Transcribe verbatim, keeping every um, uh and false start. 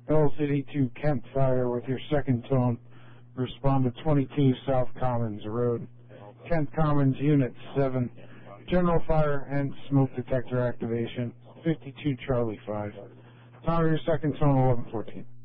Bell City to Kent Fire with your second tone. Respond to twenty-two South Commons Road. Kent Commons Unit seven. General fire and smoke detector activation. fifty-two Charlie five. Time of your second tone, eleven fourteen.